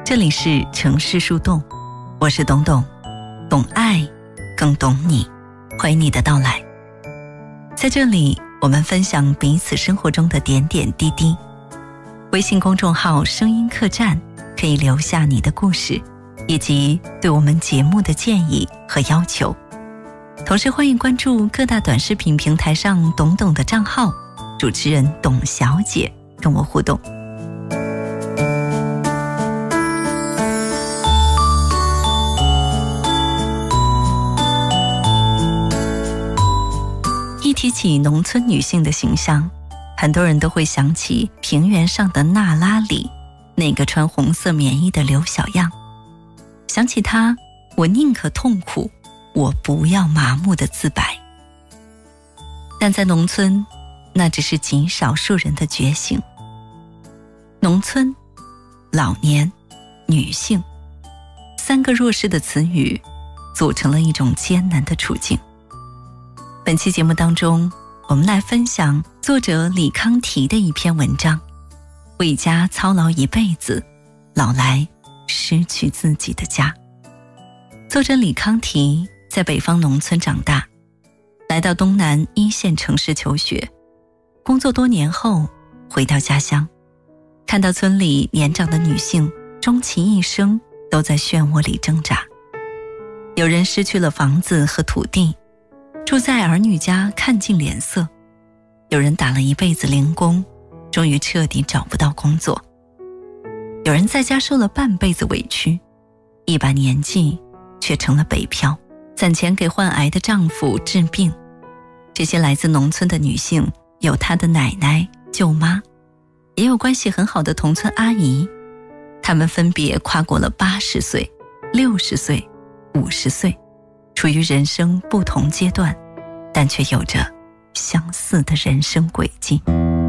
这里是城市树洞，我是董董，懂爱更懂你，欢迎你的到来。在这里我们分享彼此生活中的点点滴滴。微信公众号声音客栈可以留下你的故事以及对我们节目的建议和要求，同时欢迎关注各大短视频平台上董董的账号，主持人董小姐跟我互动。一提起农村女性的形象，很多人都会想起平原上的娜拉里那个穿红色棉衣的刘小样，想起她我宁可痛苦，我不要麻木的自白。但在农村，那只是极少数人的觉醒。农村、老年、女性三个弱势的词语组成了一种艰难的处境。本期节目当中，我们来分享作者李康提的一篇文章，为家操劳一辈子，老来失去自己的家。作者李康提在北方农村长大，来到东南一线城市求学，工作多年后回到家乡，看到村里年长的女性终其一生都在漩涡里挣扎，有人失去了房子和土地，住在儿女家看尽脸色，有人打了一辈子零工，终于彻底找不到工作，有人在家受了半辈子委屈，一把年纪却成了北漂，攒钱给患癌的丈夫治病。这些来自农村的女性，有她的奶奶、舅妈，也有关系很好的同村阿姨，她们分别跨过了80岁、60岁、50岁，处于人生不同阶段，但却有着相似的人生轨迹。